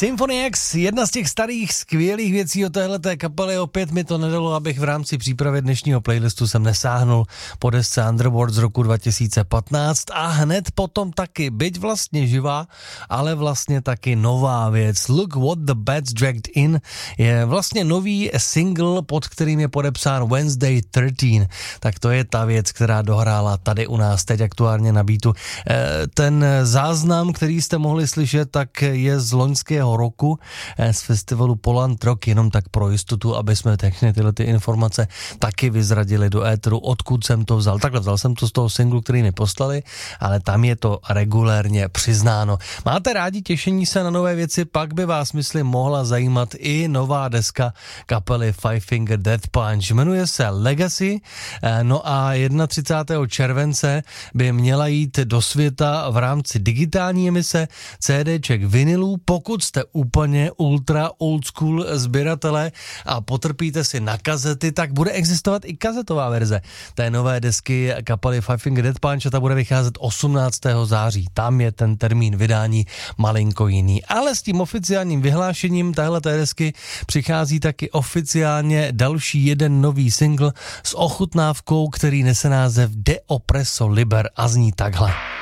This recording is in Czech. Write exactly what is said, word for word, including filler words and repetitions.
Symphony X, jedna z těch starých skvělých věcí od téhleté kapely, opět mi to nedalo, abych v rámci přípravy dnešního playlistu jsem nesáhnul po desce Underworld z roku dva tisíce patnáct a hned potom taky, byť vlastně živá, ale vlastně taky nová věc. Look What the Bats Dragged In je vlastně nový single, pod kterým je podepsán Wednesday třináct. Tak to je ta věc, která dohrála tady u nás teď aktuálně na beatu. Ten záznam, který jste mohli slyšet, tak je z loňského roku z festivalu Poland Rock, jenom tak pro jistotu, aby jsme všechny tyhle ty informace taky vyzradili do éteru, odkud jsem to vzal. Takhle vzal jsem to z toho singlu, který mi poslali, ale tam je to regulérně přiznáno. Máte rádi těšení se na nové věci, pak by vás, myslím, mohla zajímat i nová deska kapely Five Finger Death Punch. Jmenuje se Legacy, no a třicátého prvního července by měla jít do světa v rámci digitální emise CDček vinylů. Pokud jste úplně ultra old school sběratele a potrpíte si na kazety, tak bude existovat i kazetová verze té nové desky kapely Five Finger Death Punch a ta bude vycházet osmnáctého září. Tam je ten termín vydání malinko jiný. Ale s tím oficiálním vyhlášením téhleté desky přichází taky oficiálně další jeden nový single s ochutnávkou, který nese název De Oppresso Liber a zní takhle.